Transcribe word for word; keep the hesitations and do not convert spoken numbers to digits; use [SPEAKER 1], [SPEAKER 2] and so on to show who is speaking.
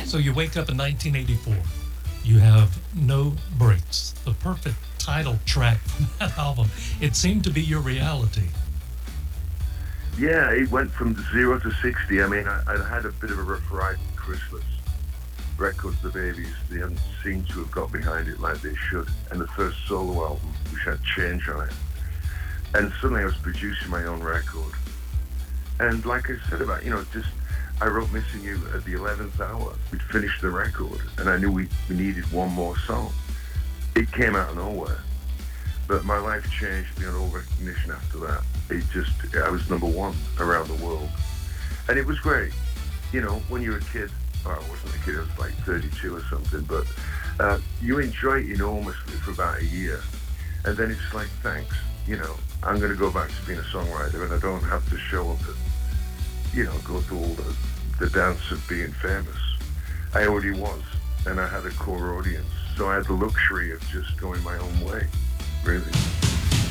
[SPEAKER 1] So you wake up in nineteen eighty-four. You have No Brakes, the perfect title track from that album. It seemed to be your reality.
[SPEAKER 2] Yeah, it went from zero to sixty. I mean, I, I had a bit of a rough ride with Christmas records, the Babies. They haven't seemed to have got behind it like they should. And the first solo album, which had Change on it. And suddenly I was producing my own record. And like I said about, you know, just, I wrote Missing You at the eleventh hour. We'd finished the record, and I knew we, we needed one more song. It came out of nowhere. But my life changed beyond all recognition after that. It just, I was number one around the world. And it was great. You know, when you're a kid, well, I wasn't a kid, I was like thirty-two or something, but uh, you enjoy it enormously for about a year. And then it's like, thanks, you know, I'm going to go back to being a songwriter, and I don't have to show up and, you know, go through all the, the dance of being famous. I already was, and I had a core audience. So I had the luxury of just going my own way, really.